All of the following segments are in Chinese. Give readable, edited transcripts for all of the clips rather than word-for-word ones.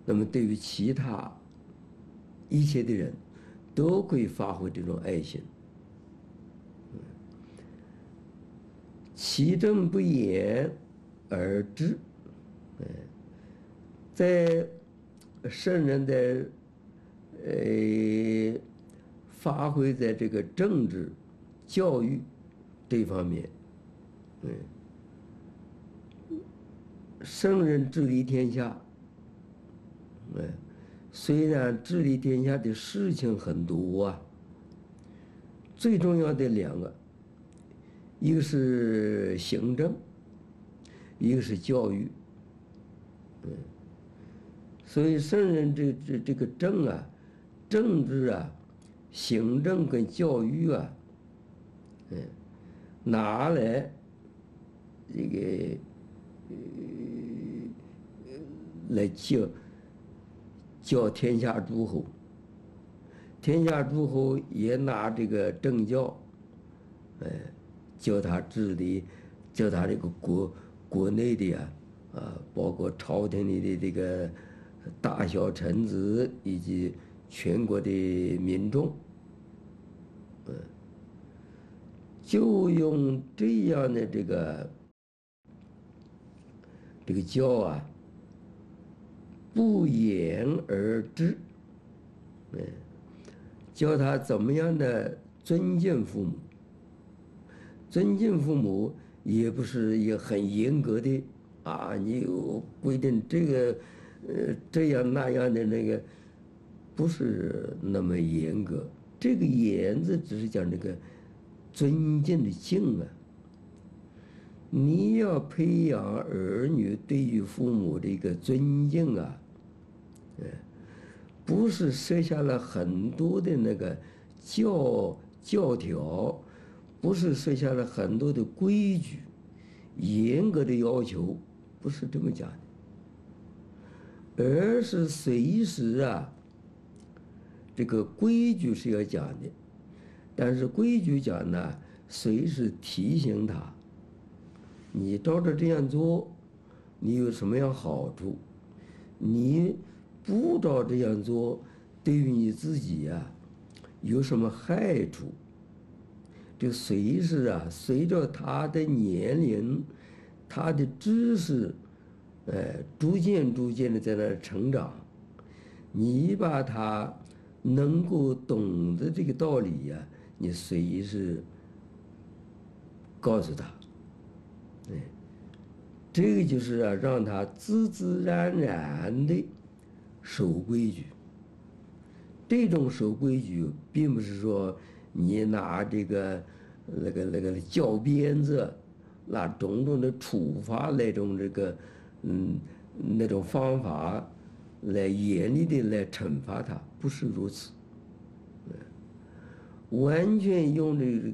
那么对于其他一切的人，都可以发挥这种爱心。其正不言而知，在圣人的发挥在这个政治、教育这方面，圣人治理天下，虽然治理天下的事情很多啊，最重要的两个，一个是行政，一个是教育。所以圣人这个政啊、政治啊、行政跟教育啊，拿来这个来教天下诸侯，天下诸侯也拿这个政教，教他治理，教他这个国内的包括朝廷里的这个大小臣子以及全国的民众，就用这样的这个教啊，不言而知，教他怎么样的尊敬父母。尊敬父母也不是也很严格的啊，你有规定这个这样那样的那个，不是那么严格。这个言字只是讲这个尊敬的敬啊。你要培养儿女对于父母的一个尊敬啊，不是设下了很多的那个教条，不是设下了很多的规矩、严格的要求，不是这么讲的，而是随时啊，这个规矩是要讲的，但是规矩讲呢，随时提醒他，你照着这样做，你有什么样好处？你不照这样做，对于你自己呀，有什么害处？就随时啊，随着他的年龄、他的知识，逐渐的在那成长，你把他能够懂得这个道理呀，你随时告诉他。这个就是啊，让他自自然然的守规矩。这种守规矩，并不是说你拿这个那个教鞭子，拿种种的处罚那种那种方法来严厉的来惩罚他，不是如此。完全用这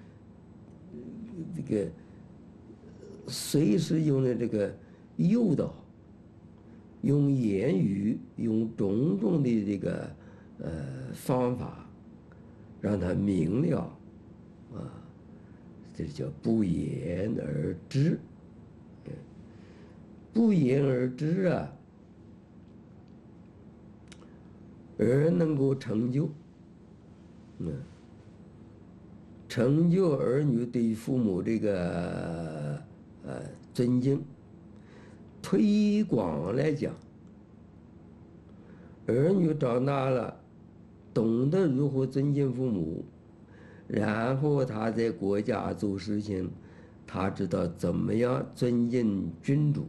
个随时用的这个诱导，用言语，用种种的这个方法，让他明了啊，这叫不言而知。不言而知啊，而能够成就，成就儿女对父母这个尊敬。推广来讲，儿女长大了，懂得如何尊敬父母，然后他在国家做事情，他知道怎么样尊敬君主，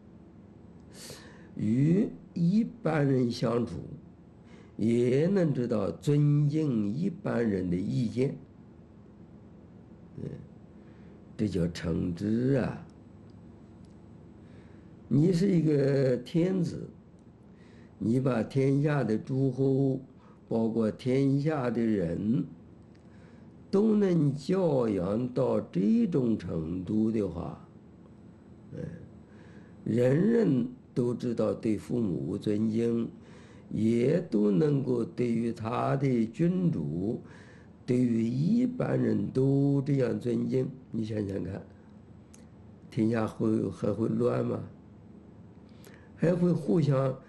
与一般人相处，也能知道尊敬一般人的意见。这叫称职啊！你是一个天子，你把天下的诸侯，包括天下的人，都能教养到这种程度的话，人人都知道对父母尊敬，也都能够对于他的君主，对于一般人都这样尊敬，你想想看，天下还会乱吗？还会互相